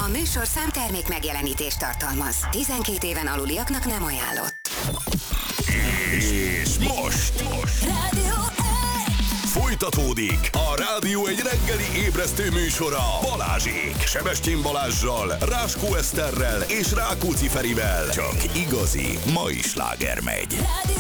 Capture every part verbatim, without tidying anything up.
A műsorszám termék megjelenítést tartalmaz. tizenkét éven aluliaknak nem ajánlott. És most, most. Rádió Folytatódik a Rádió egy reggeli ébresztő műsora Balázsék. Sebestyén Balázssal, Ráskó Eszterrel és Rákóczi Ferivel. Csak igazi mai sláger megy. Rádió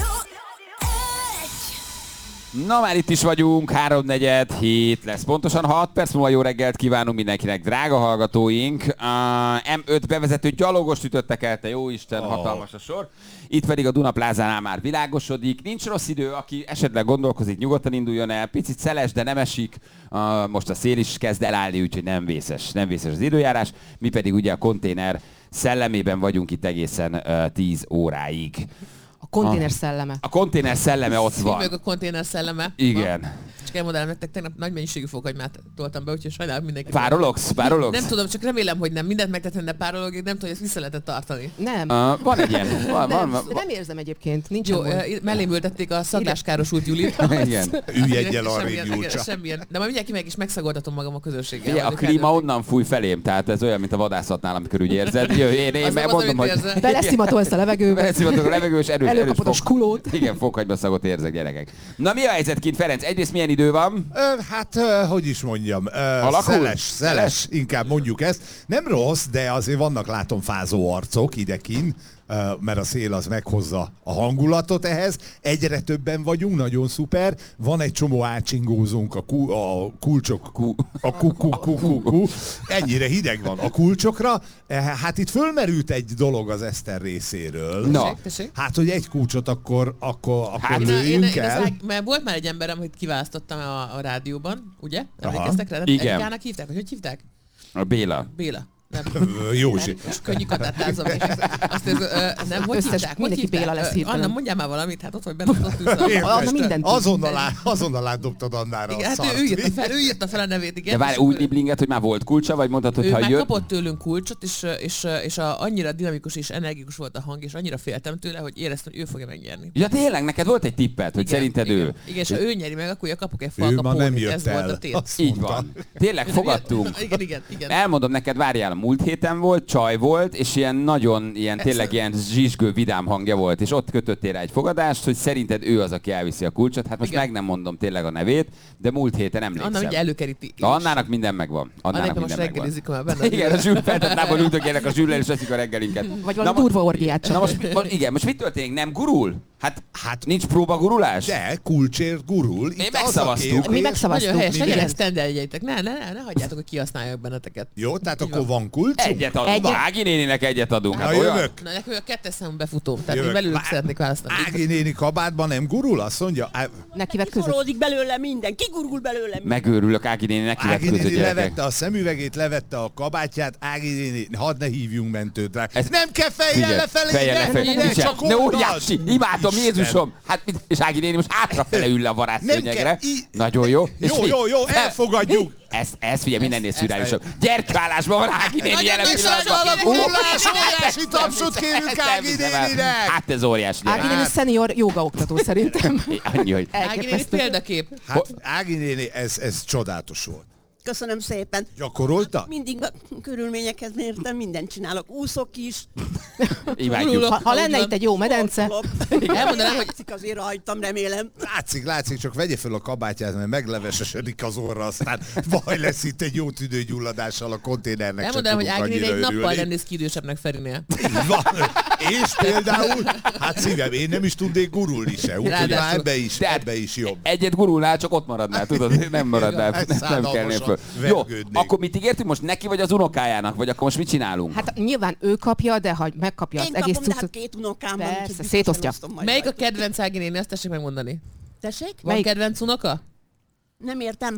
Na már itt is vagyunk, háromnegyed hét lesz. Pontosan hat perc múlva jó reggelt kívánunk mindenkinek, drága hallgatóink. Uh, em öt bevezető gyalogos ütöttek el, te jó Isten, oh. hatalmas a sor. Itt pedig a Duna plázánál már világosodik. Nincs rossz idő, aki esetleg gondolkozik, nyugodtan induljon el. Picit szeles, de nem esik. Uh, most a szél is kezd elállni, úgyhogy nem vészes, nem vészes az időjárás. Mi pedig ugye a konténer szellemében vagyunk itt egészen uh, tíz óráig. A konténer szelleme. A konténer szelleme ott van. Meg a konténer szelleme. Igen. Ma. Csak elmondanám nektek, tegnap nagy mennyiségű fokhagymát toltam be, úgyhogy sajnálom mindenki. Párologsz? Párologsz? Nem tudom, csak remélem, hogy nem. Mindent megtettem, de párolog, nem tudom, hogy ezt vissza lehetett tartani. Nem. Uh, van egy ilyen. Van, nem, van, van. nem érzem egyébként. Nincs Jó, uh, mellém ültették a szagláskáros Julit. Igen. Ülj egyel arrébb, Julcsa. Semmilyen. De majd mindjárt meg is megszagoltatom magam a közösséggel. Ugye, a klíma onnan fúj felém, tehát ez olyan, mint a vadászatnál, amikor úgy érzed. Jö, én, én megmondom, hogy... Beleszimatolsz a levegőbe. Beleszimatolok a levegő, és erős, előkapod a erős skulót. Igen, fokhagymaszaggot érzek, gyerekek. Na mi a helyzet kint, Ferenc? Egyrészt milyen idő van? Ö, hát, ö, hogy is mondjam, ö, szeles, szeles, inkább mondjuk ezt. Nem rossz, de azért vannak, látom, fázó arcok idekin, ö, mert a szél az meghozza a hangulatot ehhez. Egyre többen vagyunk, nagyon szuper. Van egy csomó átsingózónk a, ku, a kulcsok, ku, a ku, ku, ku, ku, ku. Ennyire hideg van a kulcsokra. Hát itt fölmerült egy dolog az Eszter részéről. Na. Hát, hogy egy kulcsot akkor, akkor, akkor Hát, lőjünk én, el. én, én, mert volt már egy emberem, hogy kiválasztottam a, a rádióban, ugye? Emlékeztek rá? Igen. Erikának hívták, vagy hogy hívták? A Béla. Béla. Nem. Józsi. Könnyű katátázom. Azt ez, ö, nem, hogy Összes, hívták? Hogy mindenki hívták? Béla lesz hirtelen. Anna, mondjál már valamit, hát ott vagy benne, ott ülsz. Anna mindent tud. Azonnal, á, azonnal átdobtad Annára Igen, a hát szart. ő, ő, írta fel, ő írta fel a nevét, igen. De várj, úgy liblinget, hogy már volt kulcsa, vagy mondtad, hogy ő ha már jött... kapott tőlünk kulcsot, és, és, és a, annyira dinamikus és energikus volt a hang, és annyira féltem tőle, hogy éreztem, hogy ő fogja megnyerni. Ja tényleg, neked volt egy tippet, hogy Igen, szerinted igen. ő. Igen, és ha ő nyeri meg, akkor kapok egy Ő ma falkapót. nem jött Ez el. volt a tét. Azt Így mondta. van. Tényleg fogadtunk. Igen, igen, igen. Elmondom neked, várjál, a múlt héten volt, csaj volt, és ilyen nagyon, ilyen tényleg ilyen zsizsgő, vidám hangja volt, és ott kötöttél rá egy fogadást, hogy szerinted ő az, aki elviszi a kulcsot. Hát most Igen. meg nem mondom tényleg a nevét, de múlt héten emlékszem. Anna ugye előkeríti. Annának minden megvan. Annának Anna most minden megvan. reggelizik már benne. Igen, a Zsül feltetnából üldögélnek a Zsüllel, és veszik a reggelinket. Vagy valami durva orgiát csak. Na most, most, igen, most mit történik? Nem gurul? Hát, Hát- nincs próbagurulás? De kulcsért gurul. Itt az a megszavaztuk. kérdés- Mi megszavaztuk. Nagyon helyes, Mi legyen nem? ezt tendeljétek. Ne, ne, ne, ne hagyjátok, hogy kihasználják benneteket. Jó, tehát Így akkor van. van kulcsunk? Egyet adunk. Egyet. Ági néninek egyet adunk. Na, Hát olyan? jövök. Na, nekem a kettes számú befutóm, tehát én Jövök. belőlük Á- szeretnék választani. Ági néni kabátban nem gurul? Azt mondja, á, Neki vett között. Kiforródik belőle minden, kigurul belőle minden. Megőrülök, Ági néninek Ági kivetköző néni gyerekek. levette a szemüvegét, levette a kabátját, Ági néni, hadd ne hívjunk mentőt rá. Ez- Nem kell fejjel Figyelj, lefelé, fejjel ne, lefelé. ne, Figyelj, csak ne oldalt. óriási, imádom, Isten. Jézusom. Hát, mit- és Ági néni most hátrafele ül le a Nem varázsszőnyegre. kell, í- Nagyon jó. És Jó, mi? jó, jó, Fel- elfogadjuk. Ez, ez figyelj, mindennél Ez- szürreálisabb. Gyertyállásban van Ági néni Nagyon jelen nagy pillanatban. szarsa Ú, alakulás, óriási ezt tapsot nem kérünk hiszem, Ági ezt nem hiszem el. néninek. Hát ez óriási Ági gyerek. néni szenior jóga oktató szerintem. Annyi, hogy... Ági néni Elképesztő. példakép. Hát Ági néni, ez, ez csodálatos volt. Köszönöm szépen. Gyakorolta? Mindig a körülményekhez mértem, mindent csinálok. Úszok is. Imádjuk. Gurulok. Ha, ha lenne itt egy jó medence. Elmondanám, hogy Látszik azért rajtam, remélem. Látszik, látszik, csak vegye fel a kabátját, mert meglevesesedik az orra, aztán baj lesz itt egy jó tüdőgyulladással a konténernek. elmondanám, hogy csak Ági tudunk néni egy annyira nappal örülni. lennész ki idősebbnek Ferinél. Így van. És például, hát szívem, én nem is tudnék gurulni se, úgyhogy Ráadásul. ebbe is, Tehát ebbe is jobb. Egyet gurulnál, csak ott maradnál, tudod? Nem maradnál, Ez nem szánalmasan kellnél föl. Jó, vergődnék. akkor mit ígértünk most neki vagy az unokájának? Vagy akkor most mit csinálunk? Hát nyilván ő kapja, de ha megkapja az Én egész kapom, de hát cuccot. két unokám van. Persze, úgyhogy biztos szétosztja. elosztom majd Melyik a rajta. kedvenc Ági néni? Ezt tessék megmondani. Tessék? Van Melyik? kedvenc unoka? Nem értem.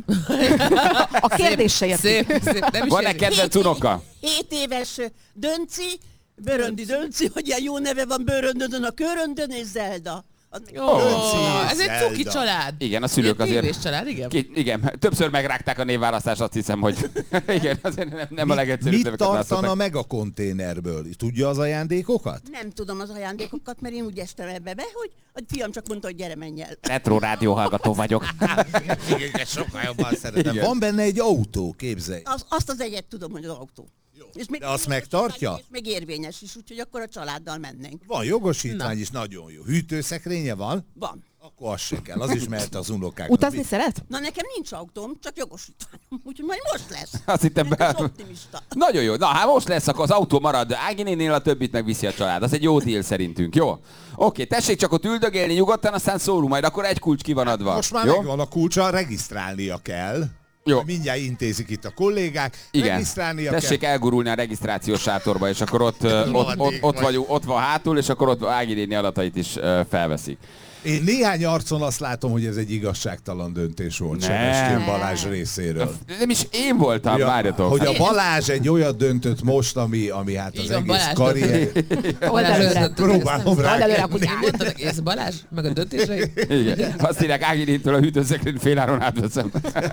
A kérdés se érti. Szép, szép. Nem is Van-e érti. kedvenc unoka? Hét éves Dönci, Bőröndi Dönci, hogy ilyen jó neve van Bőröndön, a Köröndön és Zelda. Az meg- Ó, Dönci, ez egy Zelda. cuki család. Igen, a szülők Ilyen azért... tévés család, igen. Ki, igen, többször megrágták a névválasztást, azt hiszem, hogy igen, azért nem, nem a legegyszerűbb Mit neveket választottak. tartana meg a konténerből? Tudja az ajándékokat? Nem tudom az ajándékokat, mert én úgy estem ebbe be, hogy a fiam csak mondta, hogy gyere, menj el. Retro rádió hallgató vagyok. Igen, sokkal jobban szeretem. Igen. Van benne egy autó, képzelj. Az, azt az egyet tudom, hogy az autó. És még De azt megtartja? És még érvényes is, úgyhogy akkor a családdal mennénk. Van jogosítvány Na. is, nagyon jó. Hűtőszekrénye van? Van. Akkor az se kell, az is mehet az unokák. Utazni szeret? Na nekem nincs autóm, csak jogosítványom, úgyhogy majd most lesz. Azt hittem Mert be... ez optimista. Nagyon jó. Na, hát most lesz, akkor az autó marad Ági nénél, a többit megviszi a család. Az egy jó deal szerintünk, jó? Oké, tessék csak ott üldögélni nyugodtan, aztán szólunk majd, akkor egy kulcs ki van adva. Most már jó? megvan a kulcsa, regisztrálnia kell. Jó. Mindjárt intézik itt a kollégák. Igen. Regisztrálnia Tessék kell. elgurulni a regisztrációs sátorba, és akkor ott, ö, ott, ott, ott, vagyunk, ott van hátul, és akkor ott Ági néni adatait is ö, felveszik. Én néhány arcon azt látom, hogy ez egy igazságtalan döntés volt Nem. Sebestyén Balázs részéről. Nem is én voltam, Ja, várjatok. hogy a Balázs egy olyat döntött most, ami, ami hát az Így van, egész Balázs karrier... Oldalőre. Próbálom rá. Oldalőre a Én kutyát. mondtam, ez Balázs, meg a döntései. Igen. Azt írják Ági nénitől a hűtőszekrényt féláron átveszem.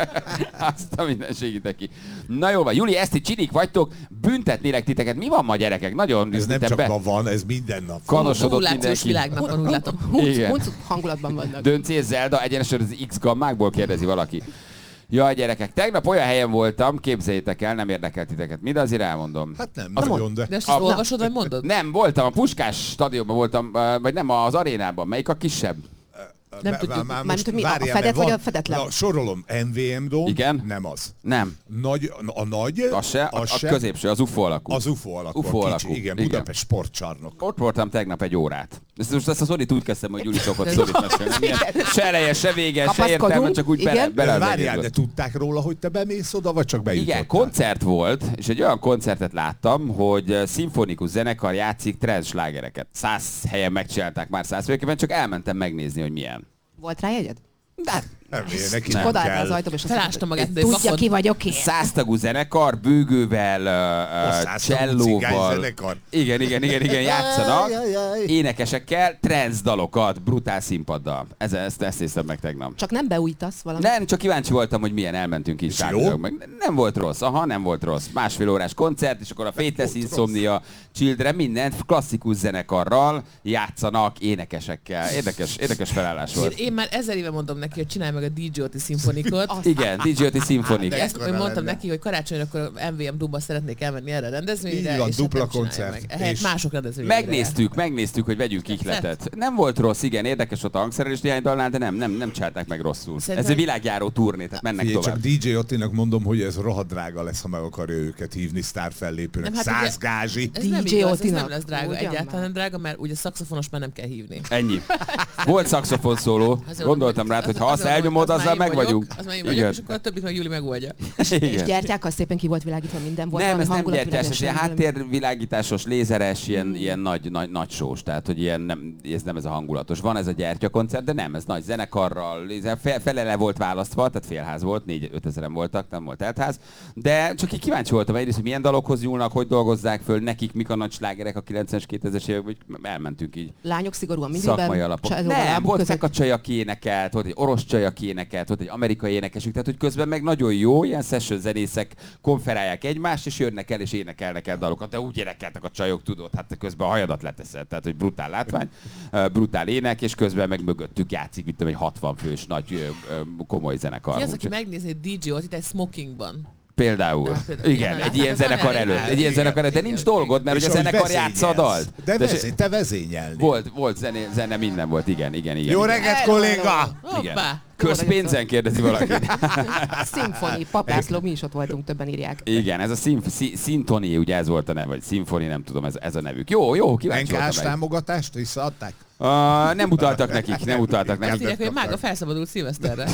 Azt a minden segítek ki. Na jó van, Juli, Eszti, csinik vagytok, büntetnélek titeket. Mi van ma, gyerekek? Nagyon Ez nem te csak be- ma van, ez minden nap. Kanosodott Hullámcős mindenki. világnak van, úgy látom. Igen. Hunc hangulatban vannak. Dönci és Zelda egyenesen az X gammákból kérdezi valaki. Jaj, gyerekek, tegnap olyan helyen voltam, képzeljétek el, nem érdekelt titeket. Mi, de azért elmondom. Hát nem, Az nagyon, de... De ezt, ezt A- olvasod, vagy mondod? Nem, voltam, a Puskás stadionban voltam, ö, vagy nem, az arénában. Melyik a kisebb? Nem Vá- tudjuk. vá- már Mármint, hogy mi, a várjál, fedett mert vagy van- a fedetlen? Na, sorolom, em vé em Dome, Igen? nem az. Nem, Nagy, a nagy, az se, a, az a se, középső, az u f o alakú. az u f o alakú, u f o a alakú, kicsi, igen, igen. Budapest sportcsarnok. Ott voltam tegnap egy órát. Ezt, most ezt a szorít úgy kezdtem, hogy Gyuri szokott szorít mesélni. Milyen Se eleje, se vége, se Kapaszkodunk, értelme, csak úgy bele, igen. bele az Várjál, egészbe. de tudták róla, hogy te bemész oda, vagy csak bejutottál? Igen, koncert volt, és egy olyan koncertet láttam, hogy szimfonikus zenekar játszik trance slágereket. Száz helyen megcsinálták már százfélképpen, csak elmentem megnézni, hogy milyen. Volt rá jegyed? De Nem, neki Nem. nem Odaállt az kell. ajtóba, és azt Felásta mondta, magát, de tudja vakon. ki vagyok én. száztagú zenekar, bőgővel, A uh, száztagú csellóval. cigányzenekar. Igen, igen, igen, igen, játszanak. Jaj, jaj, jaj. Énekesekkel, trance dalokat, brutál színpaddal. Ez, ezt, ezt néztem meg tegnap. Csak nem beújtasz valamit. Nem, csak kíváncsi voltam, hogy milyen, elmentünk így És jó? tárgyalog meg. Nem volt rossz, aha, nem volt rossz. Másfél órás koncert, és akkor a Faithless Insomnia, Children, mindent klasszikus zenekarral játszanak, énekesekkel. Érdekes, érdekes felállás Én, volt. én már ezer éve mondom neki, hogy csinálj meg a dé jé Oti szimfonikot. Igen, dé jé Oti Symphonic. De- Ezt ekkora én mondtam lenne. neki, hogy karácsonyra akkor em vé em Dome-ba szeretnék elmenni erre a rendezvényre. Így van, és dupla hát nem csinálja koncert. Meg. Ehelyett És- mások rendezvényre. Megnéztük, megnéztük, hogy vegyünk ihletet. Nem volt rossz, igen, érdekes volt a hangszerelés néhány dalnál, de nem, nem, nem csinálták meg rosszul. Szerintem- Ez egy világjáró turné, tehát mennek Figyelj, tovább. csak dé jé Otinak mondom, hogy ez rohadt drága lesz, ha meg akarja őket hívni sztárfellépőnek. Nem, hát Száz ugye- gázsi. Ez nem dé jé igaz, ez Otinak. nem lesz drága, Ugyan egyáltalán már. nem drága, mert ugye szaxofonos már nem kell hívni. Ennyi. Volt szaxofon szóló, Azon- gondoltam rád, hogy ha azt azon- elnyomod, az azzal már én meg vagyok, vagyunk. Az már én vagyok, és akkor a többit meg Júli megoldja. És Igen. gyertyák, az szépen ki volt világítva, minden volt. Nem, valami ez nem hangulatvilágos, gyertyás, ez ilyen semmi. háttérvilágításos, lézeres, ilyen, ilyen nagy, nagy, nagy sós, tehát hogy ilyen nem, ez nem ez a hangulatos. Van ez a gyertyakoncert, de nem, ez nagy zenekarral, lézer, fe- felele volt választva, tehát félház volt, négy-öt ezeren voltak, nem volt teltház, de csak így kíváncsi voltam egyrészt, hogy milyen dalokhoz nyúlnak, hogy dolgozzák föl, nekik mik a nagy slágerek a kilencvenes, kétezres évek, hogy elmentünk így. Lányok szigorúan Szakmai mindiben. alapon. csajlóval Nem, lábuk volt között. fekacsaj, aki énekelt, volt egy orosz csaj, aki énekelt, volt egy amerikai énekesük, tehát hogy közben meg nagyon jó, ilyen session zenészek konferálják egymást, és jönnek el és énekelnek el dalokat, de úgy énekeltek a csajok, tudod, hát közben a hajadat leteszed, tehát hogy brutál látvány, ö, brutál ének, és közben meg mögöttük játszik, mit tudom, egy hatvan fős nagy ö, ö, komoly zenekar. Ki az, aki Úgyhogy- megnézi egy dé jé Otit egy smokingban? Például. Na, például. Igen, Igen, egy ilyen láttad, zenekar van előtt. elég. Egy ilyen Igen, zenekar előtt, de igen, nincs igen. dolgod, mert És ugye a ahogy zenekar játsza a vezényelsz. dalt. De De- vezé, te vezényelni. Volt, volt zene, zene, minden volt, igen, igen, igen. Jó igen. reggelt, kolléga! Igen. Hoppá! Közpénzen kérdezi valaki. Szimfoni, Papászló, mi is ott voltunk, többen írják. Igen, ez a szimf, szí, Szintoni, ugye ez volt a neve, vagy szimfoni, nem tudom, ez, ez a nevük. Jó, jó, kíváncsi en ká-s voltam meg. támogatást visszaadták? Uh, nem utaltak nekik, nem utaltak Azt nekik. írják, hogy mága felszabadult szilveszterre.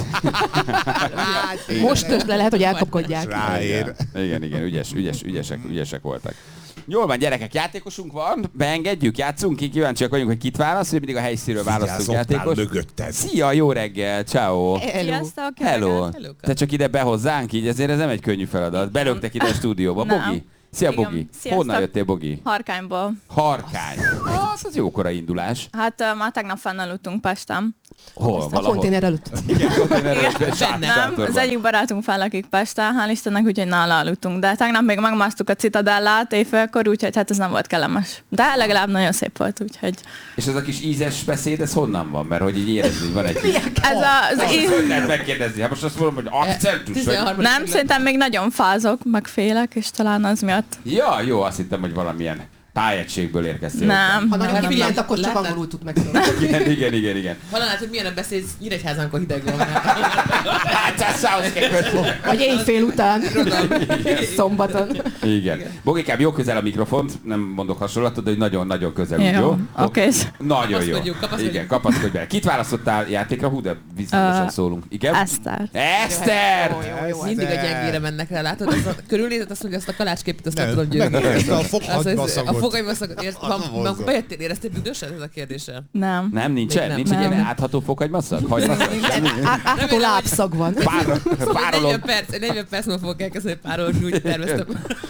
Most közben lehet, hogy elkapkodják. Ráér. Igen, igen, ügyes, ügyes, ügyesek, ügyesek voltak. Jól van, gyerekek, játékosunk van, beengedjük, játszunk ki, kíváncsiak vagyunk, hogy kit választ, hogy mindig a helyszínről választunk Vigyázz, játékos. mögötted. Szia, jó reggel, ciao. Hello. Sziasztok! Hello. Hello. Te csak ide behozzánk így, ezért ez nem egy könnyű feladat. Belöktek ide a stúdióba. Nem. Bogi. Szia, Igen. Bogi. Sziasztok. Honnan jöttél, Bogi? Harkányból. Harkány. az, az jókora indulás. Hát uh, már tegnap fennaludtunk Pesten. Hol? A konténer előtt. Igen, konténer előtt. Nem, az egyik barátunk fellakik Pesten, hál' Istennek, úgyhogy nála aludtunk. De tegnap még megmásztuk a Citadellát éjfélkor, úgyhogy hát ez nem volt kellemes. De legalább nagyon szép volt, úgyhogy... És az a kis ízes beszéd, ez honnan van? Mert hogy így érezni, hogy van egy... Ez a, az íz... Hogy lehet megkérdezni? Hát most azt mondom, hogy akcentus, vagy... Nem, szerintem még nagyon fázok, meg félek, és talán az miatt. Ja, jó, azt hittem, hogy valamilyen tájegységből érkeztél. Nem. Ha nagyon nem, figyelt, nem. akkor csak angolul tud meg. Igen, igen, igen, igen. Valami lehet, hogy milyen a beszéd, Nyíregyházán, amikor hideg van. Hát ez szához képest. Vagy éjfél után. Szombaton. Igen. Bogikám, jó közel a mikrofont, nem mondok hasonlatot, de hogy nagyon-nagyon közel, Jó, jó? oké. Nagyon jó. Kapaszkodjunk, kapaszkodjunk. Igen, kapaszkodj bele. Kit választottál játékra? Hú, de bizonyosan Uh, szólunk. Igen? Eszter. Eszter! Mindig a gyengére mennek rá, látod? Azt a körülnézet, azt mondja, azt a kalácsképét, azt nem tudom győzni. Megérezte a Az- fokhagyma A szagot. fogagyma szagot. Érsz- Az ha- vonzó. ha Bejöttél, éreztél büdösen ez a kérdése? Nem. Nem, nincsen? nem. Nincs egy Nem. ilyen átható fokhagymaszag? Hagymaszag? Á- Átható lábszag van. Pár, párolom. negyven perc, negyven perc múlva fogok elkezdeni párolni, úgy terveztem.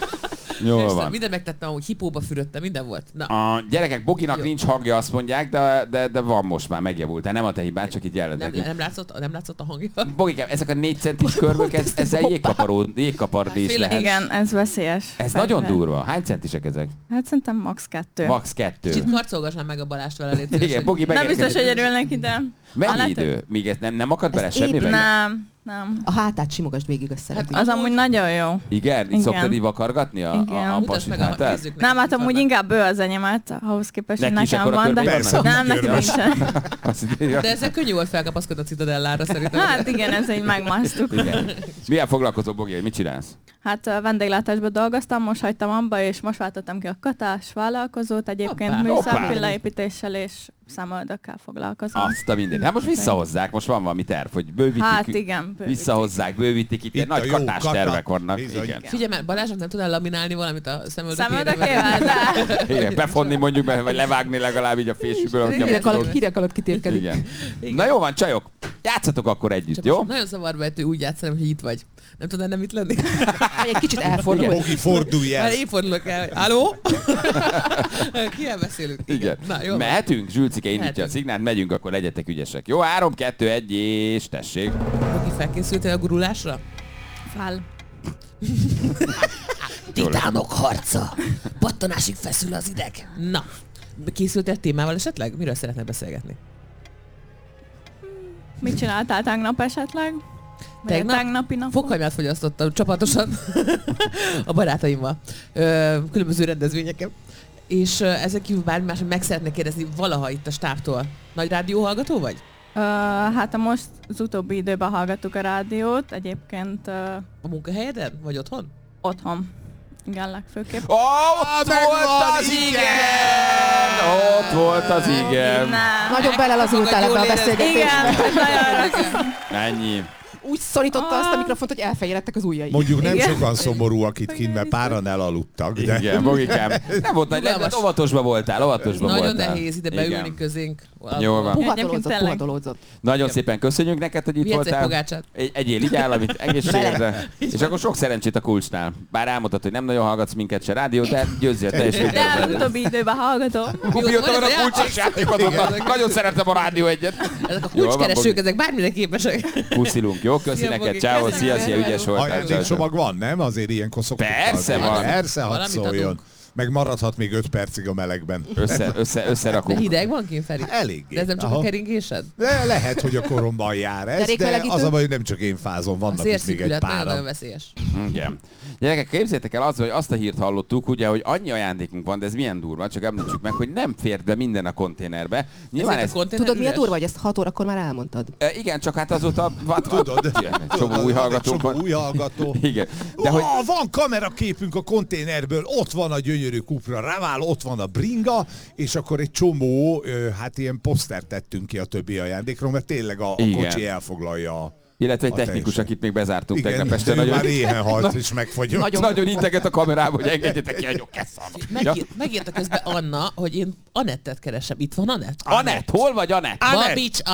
Jól Persze, van. minden megtettem, ahogy hipóba fürödtem, minden volt. Na, A gyerekek, Boginak Jó. nincs hangja, azt mondják, de, de, de van most már, megjavult. Tehát nem a te hibád, csak itt jelent nem, nekünk. nem, látszott, nem látszott a hangja? Bogikám, ezek a négy centis körbök, ez, ezzel jégkaparó, jégkapardés Féle- lehet. Igen, ez veszélyes. Ez Fegyver. nagyon durva. Hány centisek ezek? Hát szerintem max kettő. Max kettő. Kicsit karcolgassam meg a Balást vele, légy szíves, Igen, hogy- Bogi Nem megérkezik. biztos, hogy örülnek ide. Mennyi Ah, idő? Míg ez nem, nem akad bele Ez semmibe? Nem, nem. A hátát simogasd végig összeredni. Az amúgy nagyon jó. Igen? Így Igen. szoktad így vakargatni a, Igen. a, a Mutasd pasit meg a hátát? nézzük meg, Nem, hát mit amúgy vannak. inkább ő az enyémet, ahhoz képest, hogy Neki is nekem ekkora van, de körbe Persze, nem, neki körbe. nincsen. Azt írja. De ezzel könnyű volt felkapaszkodni a Citadellára szerintem. Hát igen, ez így megmásztuk. Igen. Milyen foglalkozó, Bogi? Mit csinálsz? Hát ö, vendéglátásban dolgoztam, most hagytam abba, és most váltottam ki a katás vállalkozót, egyébként Hoppá. Hoppá. műszerfilleépítéssel és számoldakkel foglalkozom. Azt a mindent. Hát most visszahozzák, most van valami terv, hogy bővítik. Hát igen, bővítik. Visszahozzák, bővítik. Itt, Itt itt nagy a jó katás kata. tervek vannak. Bizony. Igen. Figyelj már, Balázsnak nem tudnál laminálni valamit a szemöldökére? Számoldakkével, de... Igen, befonni mondjuk, be, vagy levágni legalább így a fésűből. ahogy Hideg kell- alatt, hideg alatt kitérkedik. Igen. Na jó van, csajok. Játszatok akkor együtt, Csak jó? most nagyon zavarba ejtő úgy játszani, hogy itt vagy. Nem tudnál nem itt lenni? Vagy egy kicsit elfordul. Bogi, fordulj el. Már én fordulok el, hogy halló? Kivel beszélünk? Igen. Na, jó. Mehetünk? Zsülcike indítja a Mehetünk. szignált, megyünk, akkor legyetek ügyesek. Jó, három, kettő, egy, és tessék. Bogi, felkészültél a gurulásra? Fel. Titánok harca! Pattanásig feszül az ideg. Na, készültél témával esetleg? Miről szeretnél beszélgetni? Mit csináltál tegnap esetleg? Vagy Tegnap? a tegnapi napon? Fokhagymát fogyasztottam csapatosan a barátaimmal, ö, különböző rendezvényeken. És ö, ezek kívül bármi más, hogy meg szeretnék kérdezni valaha itt a stábtól. Nagy rádióhallgató vagy? Ö, hát most az utóbbi időben hallgattuk a rádiót, egyébként ö, A munkahelyeden? Vagy otthon? otthon. Igen, legfőképp. Ó, ott volt az igen! Ott volt az igen. Nem. Nagyon belelazultál ebbe a Igen, beszélgetésbe. hát nagyon rossz. Ennyi. Úgy szorította azt a mikrofont, hogy elfejeredtek az ujjai. Mondjuk nem Igen. sokan szomorúak itt kint, mert páran elaludtak, de... Igen, Bogikám. Nem volt nagy, Rugalmas. nem, óvatosba voltál, óvatosba Nagyon voltál. nehéz ide Igen. beülni közénk. Jól van. Puhatolódzott, Egyébként tényleg. puhatolódzott. Nagyon szépen köszönjük neked, hogy itt Vihetsz egy voltál. pogácsát? Egy, egyél így áll, amit egészségedre. És akkor sok szerencsét a kulcsnál. Bár elmondtad, hogy nem nagyon hallgatsz minket se rádió, de győzzél te is. De az utóbbi időben hallgatom. Mióta van a kulcsos játékot, nagyon szeretem a rádió egyet. Ezek a Jól van, kulcskeresők, Bogi. ezek bármire képesek. Puszilunk, jó? Köszi Szia, neked, Bogi, ciao, köszönöm. szia, szia, ügyes voltál. ciao, ciao. Ajándékcsomag van, nem? Azért ilyenkor szoktuk. Persze adni. van. Persze, hadd Valamit szóljon. adunk. Meg maradhat még öt percig a melegben. Össze, össze, De összerakunk. hideg van kint, Feri? Eléggé. De ez nem csak Aha. a keringésed? De lehet, hogy a koromban jár ez, de Derékmelegítő? az a baj, hogy nem csak én fázom, A vannak itt még egy szélszűkület nagyon-nagyon páran. veszélyes. Igen. Gyerekek, képzétek el az, hogy azt a hírt hallottuk, ugye, hogy annyi ajándékunk van, de ez milyen durva, csak említsük meg, hogy nem fért be minden a konténerbe. Nyilván Ezért ez... a konténer Tudod, milyen üres? durva, hogy ezt hat órakor már elmondtad? E, igen, csak hát azóta... Hát, Tudod? Csomó új hallgatónk Csomó van. új hallgató. Igen. De De hogy... oh, van kameraképünk a konténerből, ott van a gyönyörű Cupra Raval, ott van a bringa, és akkor egy csomó, ö, hát ilyen posztert tettünk ki a többi ajándékról, mert tényleg a, a Igen. kocsi elfoglalja a... Illetve egy a technikus, teljesen. akit még bezártunk Igen, tegnap este. de ő Nagyon, már éhen halt és megfagyott. nagyon, nagyon integet a kamerába, hogy engedjetek ki, hogy keszam. Megír, megírta közben Anna, hogy én Anettet keresem. Itt van Anett? Anett, hol vagy Anett? Babics Anett.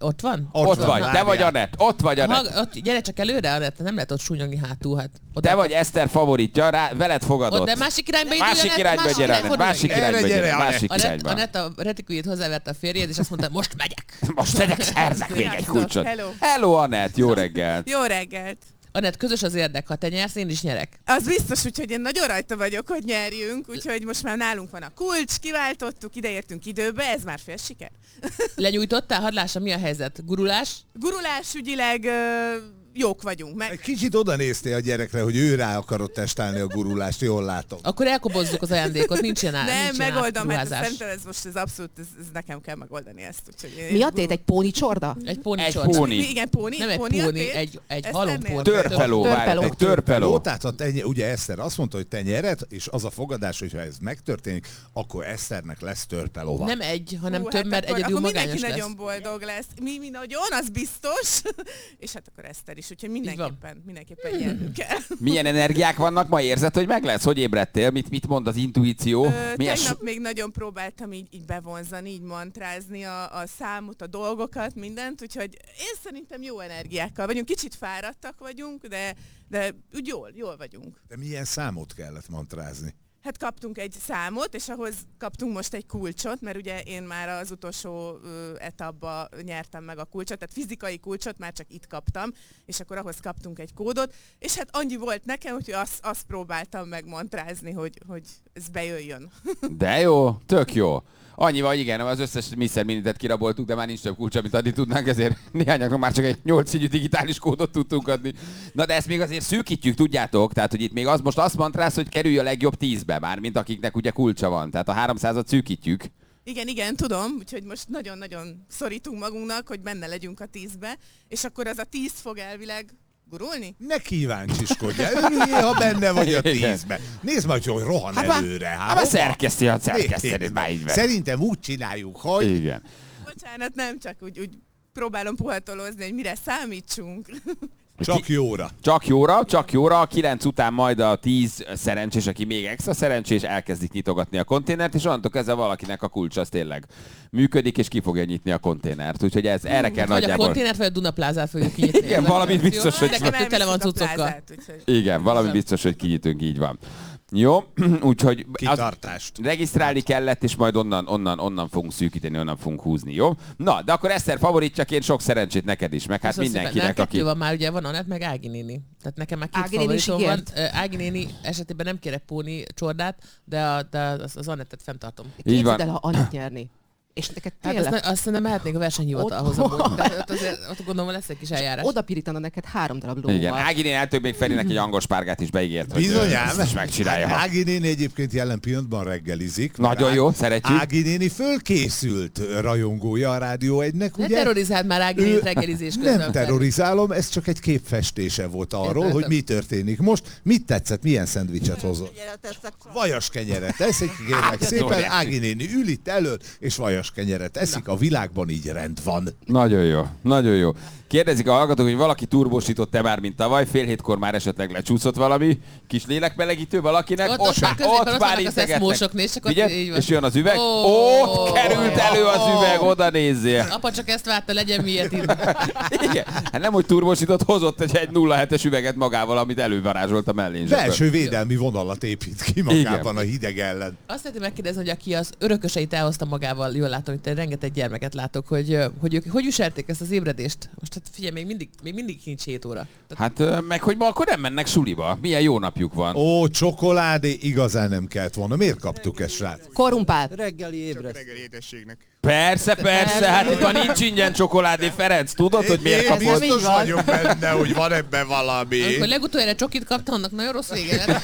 Ott van? Ott, ott vagy, te vagy Anett, ott vagy Anett. Ha, ott, gyere csak előre, Anett, nem lehet ott súnyogni hátul. Hát. Te vagy Eszter favoritja, rá, veled fogadott. Ott, de másik irányba indul, Másik irányba gyere, Anett, másik irányba gyere, másik irányba. Anett a retiküljét hozzáverte a férjét, és azt mondta, most megyek. Most megyek, szerzek még egy kulcsot. Hello, Hello Anett, jó reggelt. Jó reggelt. Anett, közös az érdek, ha te nyersz, én is nyerek. Az biztos, úgyhogy én nagyon rajta vagyok, hogy nyerjünk, úgyhogy most már nálunk van a kulcs, kiváltottuk, ideértünk időbe, ez már fél siker. Lenyújtottál? Hadd lássam, mi a helyzet? Gurulás? Gurulás ügyileg ö, jók vagyunk. Meg... Egy kicsit oda néztél a gyerekre, hogy ő rá akarod testálni a gurulást, jól látom. Akkor elkobozzuk az ajándékot, nincs ilyen át, Nem, nincs ilyen megoldom, hát szerintem ez most ez abszolút, ez, ez nekem kell megoldani ezt. Úgyhogy mi a tét? Egy póni csorda? Egy póni egy csorda. Póni. Igen, póni. Nem egy póni, póni, egy, egy halom-póni. Törpeló, várj, egy törpeló. Tehát te, ugye Eszter azt mondta, hogy te nyered, és az a fogadás, hogyha ez megtörténik, akkor Eszternek lesz törpelóva. Nem egy, hanem Hú, több, hát mert akkor, egyedül akkor magányos mindenki lesz. nagyon boldog lesz. Mi, mi nagyon, az biztos. És hát akkor Eszter is, úgyhogy mindenképpen, mindenképpen nyernünk kell. Milyen energiák vannak ma? Érzed, hogy meg lesz? Hogy ébredtél? Mit, mit mond az intuíció? Ö, Milyen tegnap még nagyon próbáltam így, így bevonzani, így mantrázni a, a számot, a dolgokat, mindent, úgyhogy én szerintem jó energiákkal vagyunk. Kicsit fáradtak vagyunk, de, de úgy jól, jól vagyunk. De milyen számot kellett mantrázni? Hát kaptunk egy számot, és ahhoz kaptunk most egy kulcsot, mert ugye én már az utolsó ö, etapba nyertem meg a kulcsot, tehát fizikai kulcsot már csak itt kaptam, és akkor ahhoz kaptunk egy kódot, és hát annyi volt nekem, hogy azt, azt próbáltam megmantrázni, hogy, hogy ez bejöjjön. De jó, tök jó. Annyival, igen, az összes Mister Minitet kiraboltuk, de már nincs több kulcs, amit adni tudnánk, ezért néhányaknak már csak egy nyolc színű digitális kódot tudtunk adni. Na de ezt még azért szűkítjük, tudjátok, tehát hogy itt még az most azt mantrász, hogy kerülj a legjobb tízbe már, mint akiknek ugye kulcsa van, tehát a háromszázat szűkítjük. Igen, igen, tudom, úgyhogy most nagyon-nagyon szorítunk magunknak, hogy benne legyünk a tízbe, és akkor az a tíz fog elvileg gurulni? Ne kíváncsiskodjál, örüljél, ha benne vagy a tízbe. Nézd majd, hogy rohan hát előre. Hát már szerkeszti, a szerkeszteni, már így van. Szerintem úgy csináljuk, hogy... Igen. Bocsánat, nem csak úgy, úgy próbálom puhatolozni, hogy mire számítsunk. Csak jóra. Csak jóra, csak jóra. A kilenc után majd a tíz szerencsés, aki még extra szerencsés, elkezdik nyitogatni a konténert, és onnantól kezdve valakinek a kulcs az tényleg működik, és ki fogja nyitni a konténert. Úgyhogy ez erre kell vagy nagyjából... a konténert, vagy a Dunaplázát fogjuk kinyitni. Igen, valamit biztos, hogy... Nekem tele van cuccokkal. Igen, valami biztos, hogy kinyitunk, így van. Jó, úgyhogy kitartást. Regisztrálni kellett, és majd onnan, onnan, onnan fogunk szűkíteni, onnan fogunk húzni, jó? Na, de akkor Eszter favoritjaként sok szerencsét neked is, meg hát Köszönöm mindenkinek, szépen. aki... Kettő van már, ugye van Anett, meg Ági néni. Tehát nekem már két Ági néni favoritom is van. ígért. Ági néni esetében nem kérek póni csordát, de, a, de az, az Anettet fenntartom. Képzeld el, ha Anett nyerni. És neked Hát tényleg... azt, azt szerintem mehetnék a versenyhivatalhoz amúgy, de ott, azért, ott gondolom, lesz egy kis eljárás. Oda pirítana neked három darab lóval. Igen, Ági néni eltől még Ferinek egy angol spárgát is beígért, hogy bizonyám, ezt is megcsinálja. Ági néni egyébként jelen pillanatban reggelizik. Nagyon jó, szeretjük. Ági néni fölkészült rajongója a Rádió egynek, Ne ugye? terrorizáld már Ági nénit reggelizés közben. Nem terrorizálom, ez csak egy képfestése volt arról, Értem. hogy mi történik most. Mit tetszett, milyen szendvicset hozott? Vajas kenyeret eszik, kérlek szépen, Ági néni ül itt elő, és vajas kenyeret eszik. A világban így rend van. Nagyon jó, nagyon jó. Kérdezik a hallgatók, hogy valaki turbósított-e már, mint tavaly, fél hétkor már esetleg lecsúszott valami, kis lélekmelegítő valakinek, Ott, ott, ott, ott, ott, ott ott már vannak a szeszmósoknél, csak ott így integetnek. van. És jön az üveg, Ó, ott került elő az üveg, oda nézzél. Apa csak ezt várta, legyen miért itt. Igen, hát nem, hogy turbósított, hozott egy, egy nulla hetes üveget magával, amit elővarázsolt a mellényzsebben. Belső védelmi vonalat épít ki magában. Igen. A hideg ellen. Azt szeretném megkérdezni, hogy aki az örököseit elhozta magával, jól látom, hogy rengeteg gyermeket látok, hogy hogy ők hogy viselték ezt az ébredést? Most hát figyelj, még mindig, még mindig nincs hét óra. Hát meg, hogy ma akkor nem mennek suliba. Milyen jó napjuk van. Ó, csokoládé igazán nem kellett volna. Miért kaptuk ezt, srác? Korrumpált. Reggeli ébresz. Reggeli édességnek. Persze, persze, hát itt van nincs ingyen csokoládé, Ferenc, tudod, hogy miért Én kapod? biztos vagyok benne, hogy van ebben valami. Amikor legutoljára csokit kapta, annak nagyon rossz vége lett.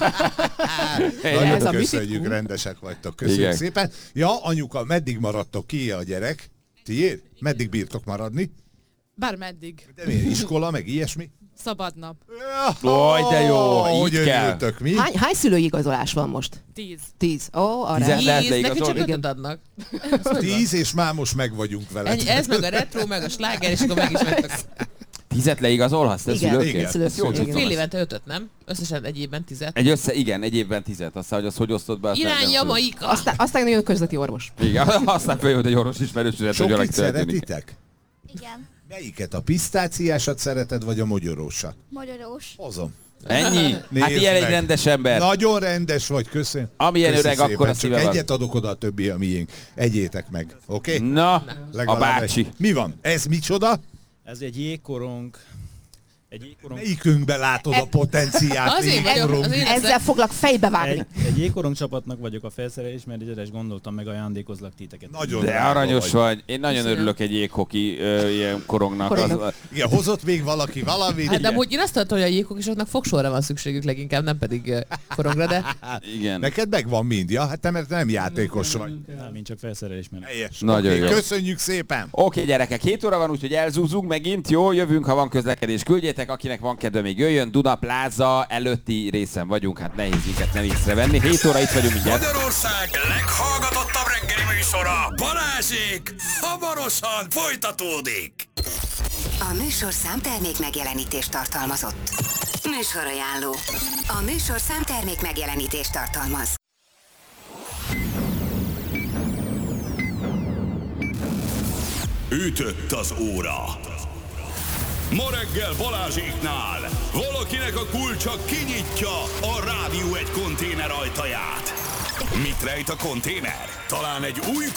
Nagyon köszönjük, rendesek vagytok. Köszönjük Igen. szépen. Ja, anyuka, meddig maradtok ki a gyerek? Tiéd? Meddig bírtok maradni? Bármeddig. De miért? Iskola, meg ilyesmi? Szabad nap. Oj, de jó, így hogy kell. örültök, mi? Hány, hány szülői igazolás van most? Tíz. Tíz. Ó, arra. Tizen lehet Tíz, nekünk csak leigazolni? ötöt adnak. Tíz, és már most meg vagyunk vele. Ennyi, ez meg a retro, meg a sláger, és akkor meg is vettek. Tizet leigazolhatsz, te Igen, szülőként? igen. Ezt jól Szülőként. tudom. Fél évente ötöt, nem? Összesen egy évben tizet. Egy össze, igen, egy évben tizet. Aztán, hogy az hogy osztod be? azt nem Irány tudom. Jamaika! Aztán, aztán nagyon közleti orvos. Igen, aztán följött egy orvos ismerős, hogy Sok hogy itt szeretitek? Igen. Melyiket? A pisztáciásat szereted, vagy a mogyorósat? Magyarós. Hozom. Ennyi? Hát ilyen egy rendes ember. Nagyon rendes vagy, köszönöm. Amilyen Köszi öreg, szépen. akkor a Csak szíve van. egyet adok oda, a többi a miénk. Egyétek meg, oké? Okay? Na, legalább a bácsi. Egy. Mi van? Ez micsoda? Ez egy jégkorong. Egy jégkorong. Melyikünkben látod a potenciált? Ezzel foglak fejbe vágni. Egy, egy jégkorong csapatnak vagyok a felszerelés, mert egyre gondoltam meg ajándékozlak titeket. Nagyon De aranyos vagy. vagy. Én nagyon Köszönöm. örülök egy jéghoki ö, ilyen korongnak. Korongnak. Az, Igen, hozott még valaki valamit? Hát de amúgy én azt tartom, hogy a jéghokisoknak fogsorra van szükségük leginkább, nem pedig uh, korongra, de... Igen. Neked megvan mind, ja? Hát te mert nem játékos vagy. Nem, én csak felszerelés mert. Helyes. Nagyon Okay, jó. Köszönjük szépen! Oké, gyerekek, hét óra van, úgyhogy elzúzunk megint. Jó, jövünk, ha van közlekedés. Küldjétek, akinek van kedve, még jöjjön. Duna Plaza előtti részen vagyunk, hát nehéz minket nem észrevenni. hét óra itt vagyunk mindjárt. Magyarország leghallgatottabb reggeli műsora, Balázsék, hamarosan folytatódik. A műsor számtermék megjelenítést tartalmazott. Műsorajánló. A műsor számtermék megjelenítést tartalmaz. Ütött az óra. Ma reggel Balázséknál valakinek a kulcsa kinyitja a Rádió egy konténer ajtaját. Mit rejt a konténer? Talán egy új